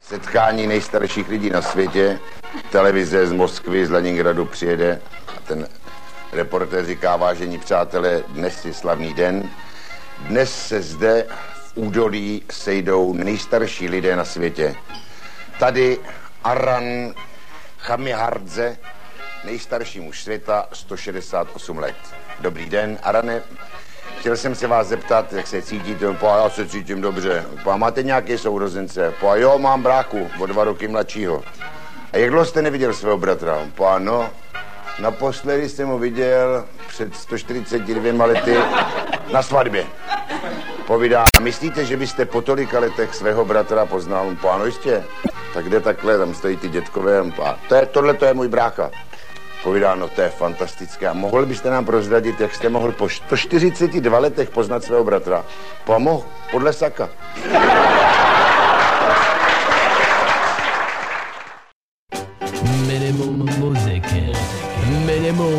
Setkání nejstarších lidí na světě. Televize z Moskvy, z Leningradu přijede a ten reportér říká: vážení přátelé, dnes je slavný den. Dnes se zde v údolí sejdou nejstarší lidé na světě. Tady Aran Chamihardze, nejstarší muž světa, 168 let. Dobrý den, Arane. Chtěl jsem se vás zeptat, jak se cítíte. Já se cítím dobře. Máte nějaké sourozence? Jo, mám bráchu, o 2 roky mladšího. A jak dlouho jste neviděl svého bratra? No, naposledy jsem ho viděl před 142 lety na svatbě. Povídá: myslíte, že byste po tolika letech svého bratra poznal? No jistě. Tak jde takhle, tam stojí ty dětkové. Tohle je můj brácha. Povídá: no to je fantastické. A mohl byste nám prozradit, jak jste mohl po 142 letech poznat svého bratra? Mohl, podle Saka. Minimum muziky. Minimum